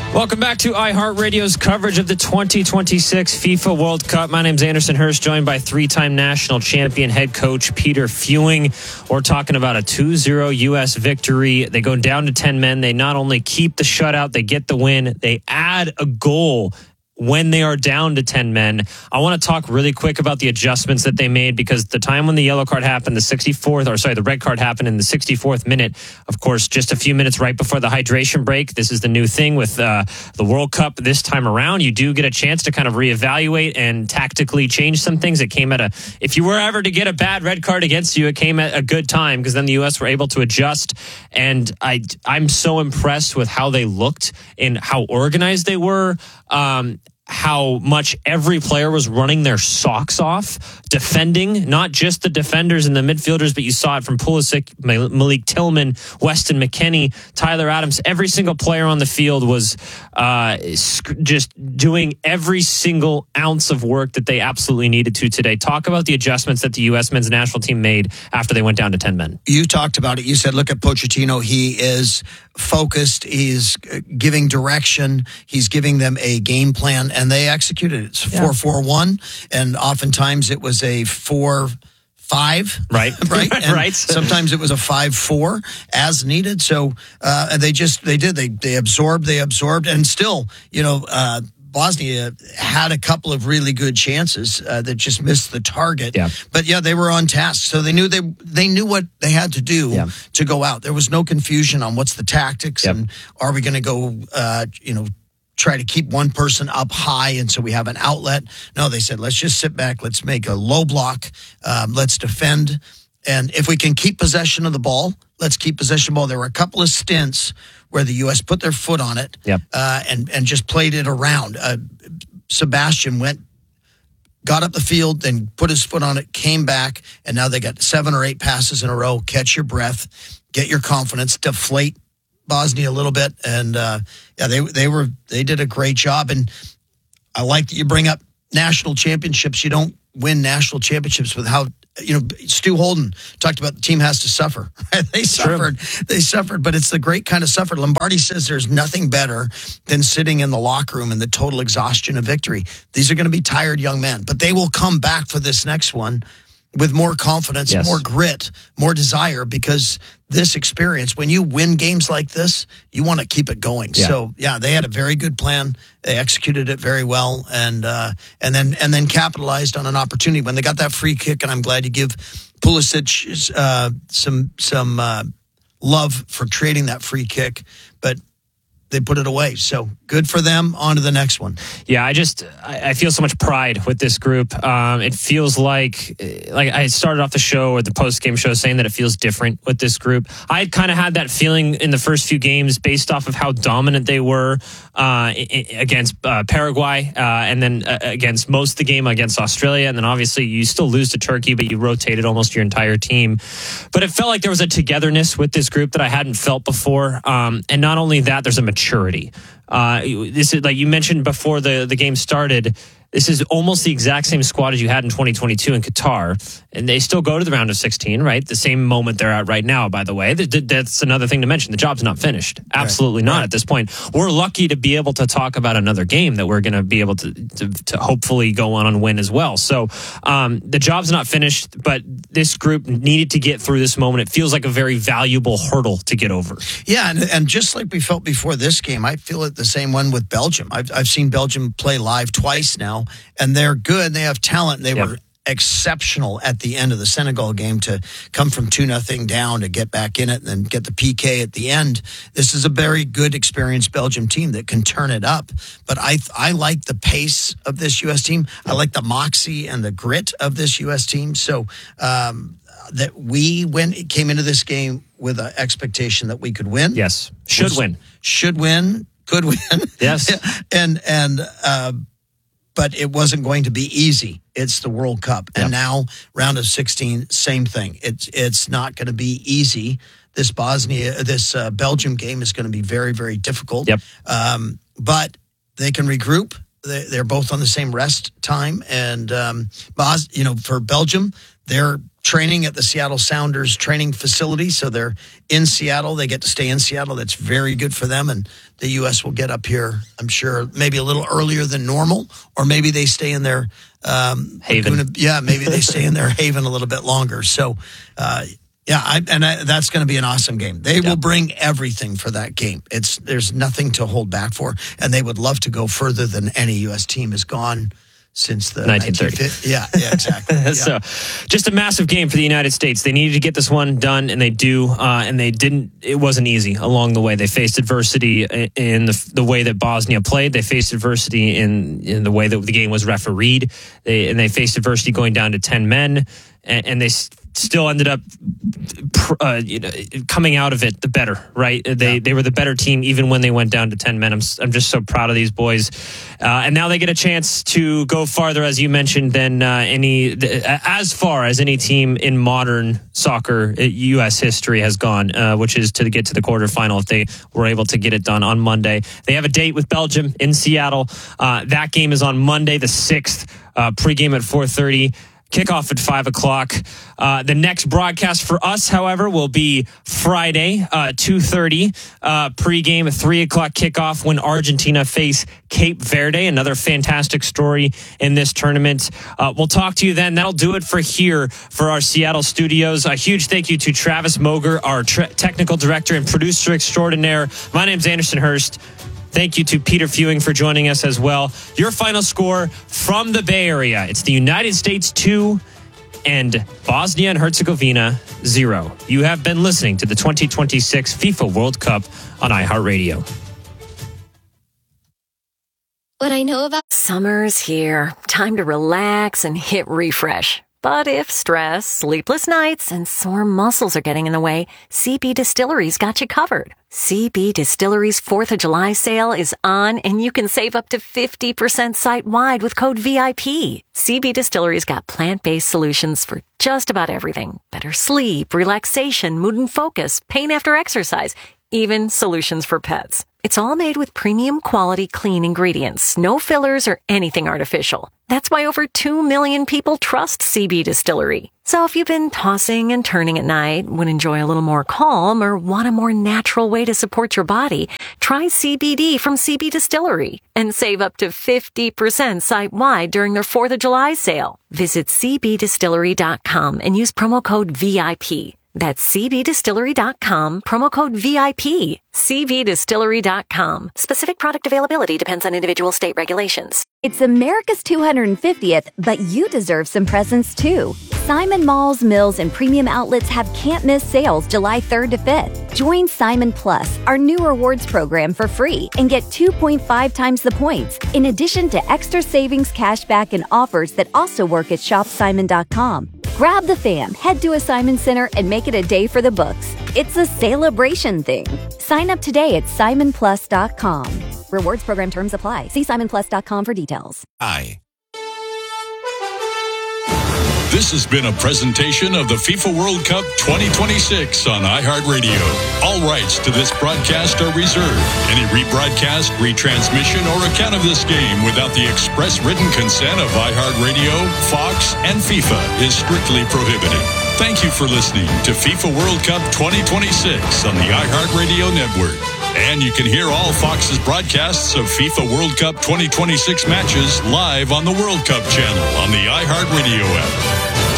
Welcome back to iHeartRadio's coverage of the 2026 FIFA World Cup. My name's Anderson Hurst, joined by three-time national champion head coach Peter Fewing. We're talking about a 2-0 U.S. victory. They go down to 10 men. They not only keep the shutout, they get the win. They add a goal when they are down to 10 men. I want to talk really quick about the adjustments that they made, because the time when the yellow card happened, the red card happened in the 64th minute, of course, just a few minutes right before the hydration break. This is the new thing with the World Cup this time around. You do get a chance to kind of reevaluate and tactically change some things. It came if you were ever to get a bad red card against you, it came at a good time, because then the U.S. were able to adjust. And I'm so impressed with how they looked and how organized they were. How much every player was running their socks off, defending, not just the defenders and the midfielders, but you saw it from Pulisic, Malik Tillman, Weston McKennie, Tyler Adams. Every single player on the field was just doing every single ounce of work that they absolutely needed to today. Talk about the adjustments that the U.S. men's national team made after they went down to 10 men. You talked about it. You said, look at Pochettino. He is focused. He's giving direction. He's giving them a game plan, and they executed it. It's 4-4-1, and oftentimes it was a 4-5. Right. Right. Sometimes it was a 5-4 as needed. So they absorbed, and still, Bosnia had a couple of really good chances that just missed the target. Yeah. But they were on task. So they knew what they had to do to go out. There was no confusion on what's the tactics and are we going to go, try to keep one person up high and so we have an outlet. No, they said, let's just sit back. Let's make a low block. Let's defend. And if we can keep possession of the ball, let's keep possession of the ball. There were a couple of stints where the U.S. put their foot on it and just played it around. Sebastian got up the field, then put his foot on it, came back, and now they got 7 or 8 passes in a row. Catch your breath, get your confidence, deflate Bosnia a little bit, and they did a great job. And I like that you bring up national championships. You don't win national championships without. Stu Holden talked about the team has to suffer. They suffered, but it's the great kind of suffer. Lombardi says there's nothing better than sitting in the locker room in the total exhaustion of victory. These are going to be tired young men, but they will come back for this next one with more confidence, more grit, more desire, because this experience, when you win games like this, you want to keep it going. Yeah. So, they had a very good plan. They executed it very well, and then capitalized on an opportunity when they got that free kick. And I'm glad you give Pulisic some love for creating that free kick, but they put it away. So good for them. On to the next one. Yeah, I feel so much pride with this group. It feels like I started off the show or the post-game show saying that it feels different with this group. I kind of had that feeling in the first few games based off of how dominant they were against Paraguay and then against most of the game against Australia. And then obviously you still lose to Turkey, but you rotated almost your entire team. But it felt like there was a togetherness with this group that I hadn't felt before. And not only that, there's a maturity. This is like you mentioned before the game started. This is almost the exact same squad as you had in 2022 in Qatar, and they still go to the round of 16, right? The same moment they're at right now, by the way. That's another thing to mention. The job's not finished. Absolutely not at this point. We're lucky to be able to talk about another game that we're going to be able to hopefully go on and win as well. So the job's not finished, but this group needed to get through this moment. It feels like a very valuable hurdle to get over. Yeah, and just like we felt before this game, I feel it the same one with Belgium. I've seen Belgium play live twice now, and they're good. They have talent. They were exceptional at the end of the Senegal game to come from 2-0 down to get back in it and then get the PK at the end. This is a very good, experienced Belgium team that can turn it up. But I like the pace of this U.S. team. I like the moxie and the grit of this U.S. team. So that we came into this game with an expectation that we could win. Yes. Should win. Could win. Yes. But it wasn't going to be easy. It's the World Cup. And now, round of 16, same thing. It's not going to be easy. This Belgium game is going to be very, very difficult. But they can regroup. They're both on the same rest time. And, for Belgium, they're training at the Seattle Sounders training facility. So they're in Seattle. They get to stay in Seattle. That's very good for them. And the U.S. will get up here, I'm sure, maybe a little earlier than normal, or maybe they stay in their haven. Maybe they stay in their haven a little bit longer. So, that's going to be an awesome game. They will bring everything for that game. There's nothing to hold back for, and they would love to go further than any U.S. team has gone since the 1930. Yeah, exactly. Yeah. So, just a massive game for the United States. They needed to get this one done, and they do. And they didn't. It wasn't easy along the way. They faced adversity in the way that Bosnia played. They faced adversity in the way that the game was refereed. They faced adversity going down to 10 men, and they still ended up coming out of it the better, right? They were the better team even when they went down to 10 men. I'm just so proud of these boys. And now they get a chance to go farther, as you mentioned, than as far as any team in modern soccer U.S. history has gone, which is to get to the quarterfinal if they were able to get it done on Monday. They have a date with Belgium in Seattle. That game is on Monday the 6th, pregame at 4:30. Kickoff at 5 o'clock. The next broadcast for us, however, will be Friday, 2:30. Pregame, a 3 o'clock kickoff when Argentina face Cape Verde. Another fantastic story in this tournament. We'll talk to you then. That'll do it for here for our Seattle studios. A huge thank you to Travis Moger, our technical director and producer extraordinaire. My name's Anderson Hurst. Thank you to Peter Fewing for joining us as well. Your final score from the Bay Area. It's the United States 2 and Bosnia and Herzegovina 0. You have been listening to the 2026 FIFA World Cup on iHeartRadio. What I know about summer's here. Time to relax and hit refresh. But if stress, sleepless nights, and sore muscles are getting in the way, CB Distillery's got you covered. CB Distillery's 4th of July sale is on, and you can save up to 50% site-wide with code VIP. CB Distillery's got plant-based solutions for just about everything. Better sleep, relaxation, mood and focus, pain after exercise, even solutions for pets. It's all made with premium quality clean ingredients, no fillers or anything artificial. That's why over 2 million people trust CB Distillery. So if you've been tossing and turning at night, would enjoy a little more calm, or want a more natural way to support your body, try CBD from CB Distillery and save up to 50% site-wide during their 4th of July sale. Visit cbdistillery.com and use promo code VIP. That's cbdistillery.com, promo code VIP. cbdistillery.com. Specific product availability depends on individual state regulations. It's America's 250th, but you deserve some presents too. Simon Malls, Mills, and premium outlets have can't-miss sales July 3rd to 5th. Join Simon Plus, our new rewards program, for free and get 2.5 times the points, in addition to extra savings, cashback, and offers that also work at shopsimon.com. Grab the fam, head to a Simon Center, and make it a day for the books. It's a celebration thing. Sign up today at simonplus.com. Rewards program terms apply. See simonplus.com for details. This has been a presentation of the FIFA World Cup 2026 on iHeartRadio. All rights to this broadcast are reserved. Any rebroadcast, retransmission, or account of this game without the express written consent of iHeartRadio, Fox, and FIFA is strictly prohibited. Thank you for listening to FIFA World Cup 2026 on the iHeartRadio network. And you can hear all Fox's broadcasts of FIFA World Cup 2026 matches live on the World Cup channel on the iHeartRadio app.